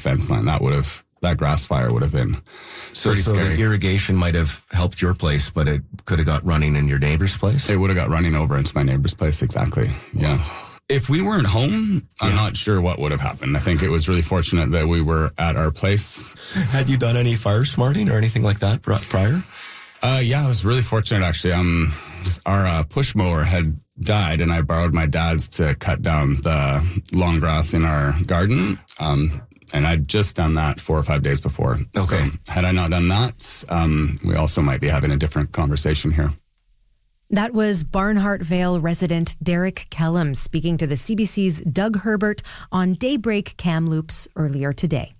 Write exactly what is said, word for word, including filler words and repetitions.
fence line. That would have, that grass fire would have been So, pretty so scary. the irrigation might have helped your place, but it could have got running in your neighbor's place? It would have got running over into my neighbor's place, exactly. Yeah. If we weren't home, I'm Yeah. not sure what would have happened. I think it was really fortunate that we were at our place. Had you done any fire smarting or anything like that pri- prior? Uh, yeah, I was really fortunate, actually. Um, our uh, push mower had died, and I borrowed my dad's to cut down the long grass in our garden. Um, and I'd just done that four or five days before. Okay. So had I not done that, um, we also might be having a different conversation here. That was Barnhart Vale resident Derek Kellum speaking to the C B C's Doug Herbert on Daybreak Kamloops earlier today.